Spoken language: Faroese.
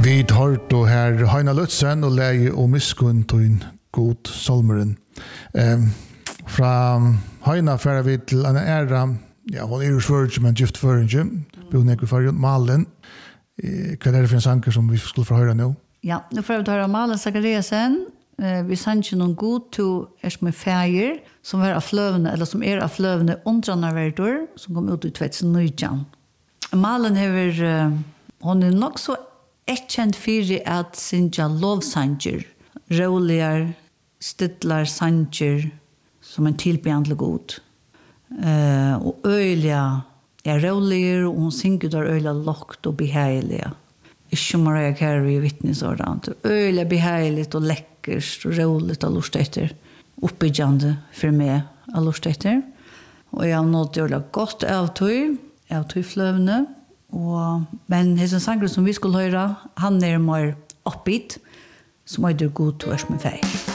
Vi tar då här Heina Lutzen och läge och miskunn till en god solmeren. Från Heina färre vi till en ära, ja, hon är svårt men gift förringe, bor ner för Malen. Vad är det för en sanger som vi skulle få höra nu? Ja, nu får vi höra Malen Zachariasen. Vi sanns någon god to som färger som var av flövne eller som är av flövne undranarvärder som kom ut i 2019. Malen har hon är nog så känd för att synja lovsanger, roliga stidlar sanger som en tillbjandlig god. Och öliga är roliga och hon synger där öliga lågt och behärliga. Ikke Mariah Carey vittnesordant. Öliga behärligt och läckert och roligt och lust efter. Uppbyggande för mig och lust efter. Och jag har nått göra gott av flövne. Men det är en sanger som vi skulle höra, han är mer uppbyggd, som är det god till oss med färg.